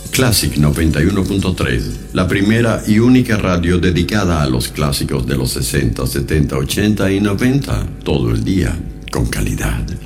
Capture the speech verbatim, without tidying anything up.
Classic noventa y uno punto tres, la primera y única radio dedicada a los clásicos de los sesenta, setenta, ochenta y noventa, todo el día, con calidad.